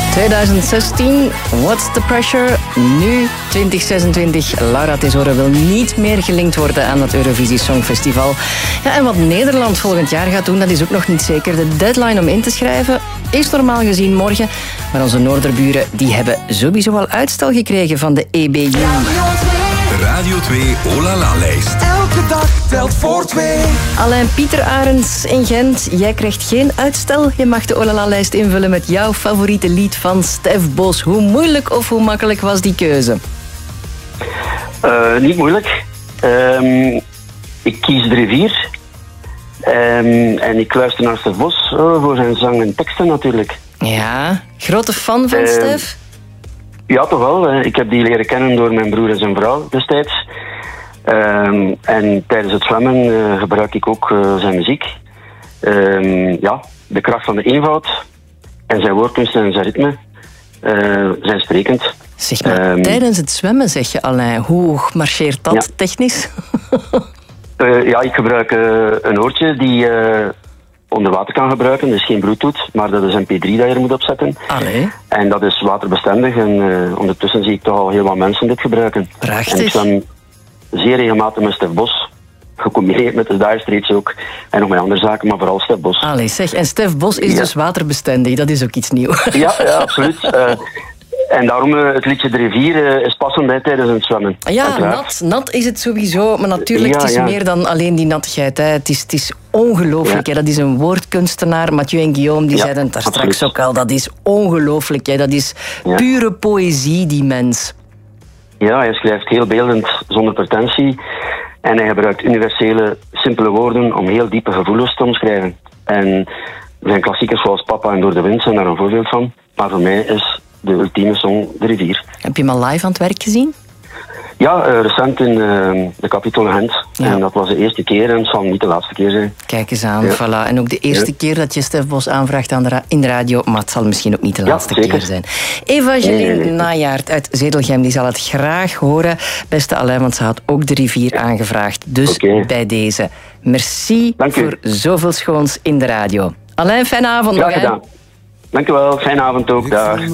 2016, What's the Pressure? Nu, 2026, Laura Tesoro wil niet meer gelinkt worden aan het Eurovisie Songfestival. Ja, en wat Nederland volgend jaar gaat doen, dat is ook nog niet zeker. De deadline om in te schrijven is normaal gezien morgen. Maar onze Noorderburen die hebben sowieso al uitstel gekregen van de EBU. Radio 2 Olala-lijst. Elke dag telt voor 2. Alain Pieter Arends in Gent, jij krijgt geen uitstel. Je mag de Olala-lijst invullen met jouw favoriete lied van Stef Bos. Hoe moeilijk of hoe makkelijk was die keuze? Niet moeilijk. Ik kies de rivier. En ik luister naar Stef Bos voor zijn zang en teksten natuurlijk. Ja, grote fan van Stef? Ja, toch wel. Ik heb die leren kennen door mijn broer en zijn vrouw destijds. En tijdens het zwemmen gebruik ik ook zijn muziek. Ja, de kracht van de eenvoud en zijn woordkunsten en zijn ritme zijn sprekend. Zeg maar, tijdens het zwemmen zeg je, Alain, hoe marcheert dat technisch? Ja, ik gebruik een oortje die onder water kan gebruiken. Dus geen Bluetooth, maar dat is een MP3 dat je er moet opzetten. Allee. En dat is waterbestendig en ondertussen zie ik toch al heel wat mensen dit gebruiken. Prachtig. En ik zwem zeer regelmatig met Stef Bos, gecombineerd met de Dire Straits ook. En nog met andere zaken, maar vooral Stef Bos. Allee, zeg, en Stef Bos is dus waterbestendig, dat is ook iets nieuws. Ja, absoluut. En daarom het liedje De Rivier is passend tijdens het zwemmen. Ja, nat is het sowieso, maar natuurlijk, het is meer dan alleen die nattigheid. Hè. Het is ongelooflijk. Hè. Dat is een woordkunstenaar. Mathieu en Guillaume die zeiden het daar straks ook al. Dat is ongelooflijk. Hè. Dat is pure poëzie, die mens. Ja, hij schrijft heel beeldend, zonder pretentie. En hij gebruikt universele, simpele woorden om heel diepe gevoelens te omschrijven. En zijn klassiekers zoals Papa en Door de Wind zijn daar een voorbeeld van. Maar voor mij is de ultieme song De Rivier. Heb je hem al live aan het werk gezien? Ja, recent in de Capitol in Gent. Ja. En dat was de eerste keer en het zal niet de laatste keer zijn. Kijk eens aan, voilà. En ook de eerste keer dat je Stef Bos aanvraagt in de radio, maar het zal misschien ook niet de laatste keer zijn. Evangeline Najaert uit Zedelgem, die zal het graag horen. Beste Alain, want ze had ook De Rivier aangevraagd. Dus bij deze. Merci voor zoveel schoons in de radio. Alain, fijne avond nog. Dank u wel, fijne avond ook daar.